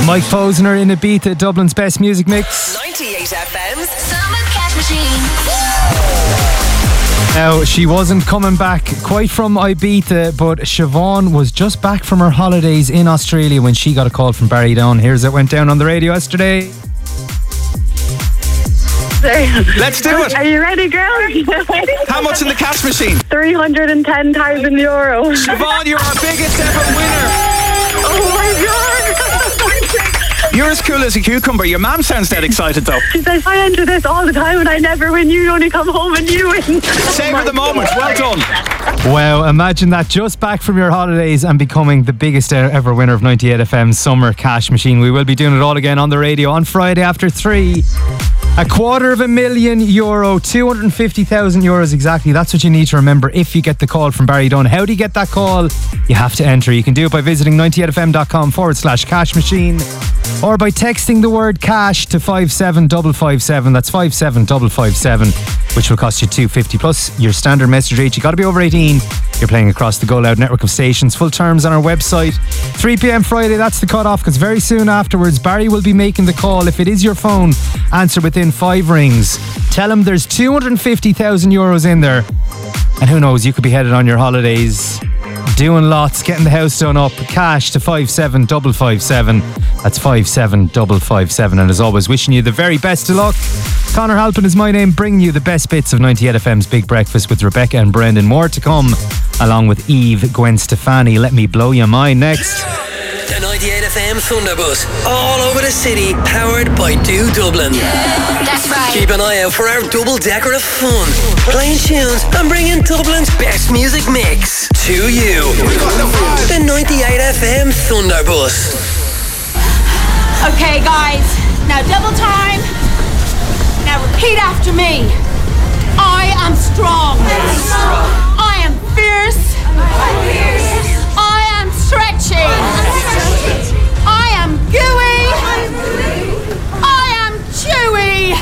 Mike Posner in Ibiza, Dublin's best music mix. 98 FM's Summer Cash Machine. Now, she wasn't coming back quite from Ibiza, but Siobhan was just back from her holidays in Australia when she got a call from Barry Dunn. Here's it went down on the radio yesterday. Let's do it. Are you ready, girl? How much in the cash machine? €310,000. Siobhan, you're our biggest ever winner. Oh my God. You're as cool as a cucumber. Your mum sounds dead excited though. She says, I enter this all the time and I never win. You only come home and you win. Savour the moment. Well done. Wow, imagine that, just back from your holidays and becoming the biggest ever winner of 98 FM's Summer Cash Machine. We will be doing it all again on the radio on Friday after 3. €250,000, €250,000 exactly. That's what you need to remember if you get the call from Barry Dunn. How do you get that call? You have to enter. You can do it by visiting 98fm.com/cash machine or by texting the word cash to 57557. That's 57557, which will cost you $250 plus your standard message rate. You got to be over 18. You're playing across the Go Loud network of stations. Full terms on our website. 3 p.m. Friday, that's the cut-off, because very soon afterwards Barry will be making the call. If it is your phone, answer within 5 rings. Tell him there's €250,000 in there, and who knows, you could be headed on your holidays, doing lots, getting the house done up. Cash to 57557. That's 57557. And as always, wishing you the very best of luck. Conor Halpin is my name, bringing you the best bits of 98 FM's Big Breakfast with Rebecca and Brendan. More to come, along with Eve, Gwen Stefani. Let me blow your mind next. The 98 FM Thunderbus, all over the city, powered by Do Dublin. Yeah, that's right. Keep an eye out for our double-decker of fun, playing tunes and bringing Dublin's best music mix to you. The 98 FM Thunderbus. Okay, guys, now double time. Now repeat after me. I am strong. I am fierce. I am stretchy. I am gooey. I am chewy.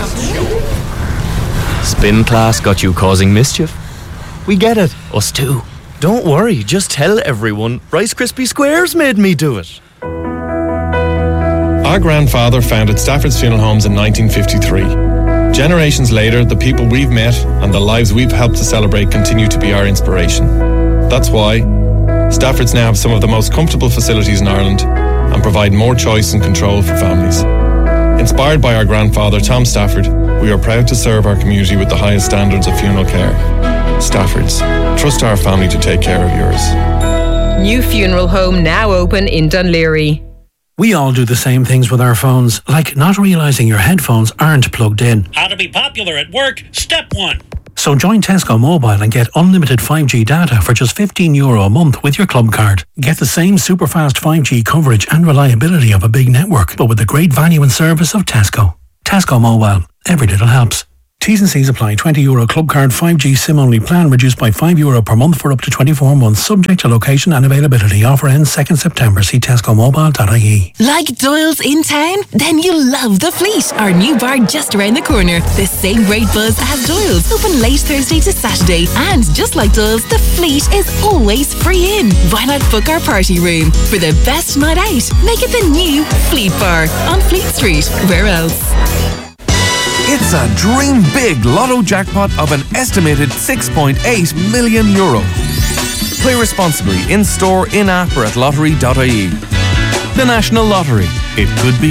Spin class got you causing mischief? We get it, us too. Don't worry, just tell everyone Rice Krispie Squares made me do it. Our grandfather founded Stafford's Funeral Homes in 1953. Generations later, the people we've met and the lives we've helped to celebrate continue to be our inspiration. That's why Stafford's now have some of the most comfortable facilities in Ireland and provide more choice and control for families. Inspired by our grandfather, Tom Stafford, we are proud to serve our community with the highest standards of funeral care. Stafford's. Trust our family to take care of yours. New funeral home now open in Dunleary. We all do the same things with our phones, like not realising your headphones aren't plugged in. How to be popular at work, step 1. So join Tesco Mobile and get unlimited 5G data for just €15 a month with your club card. Get the same super fast 5G coverage and reliability of a big network, but with the great value and service of Tesco. Tesco Mobile. Every little helps. T's and C's apply. €20 club card 5G SIM only plan reduced by €5 per month for up to 24 months, subject to location and availability. Offer ends 2nd September. See tescomobile.ie. Like Doyle's in town? Then you'll love The Fleet, our new bar just around the corner. The same great buzz as Doyle's, open late Thursday to Saturday. And just like Doyle's, The Fleet is always free in. Why not book our party room? For the best night out, make it the new Fleet Bar on Fleet Street. Where else? It's a dream big lotto jackpot of an estimated €6.8 million. Play responsibly in store, in app or at lottery.ie. The National Lottery. It could be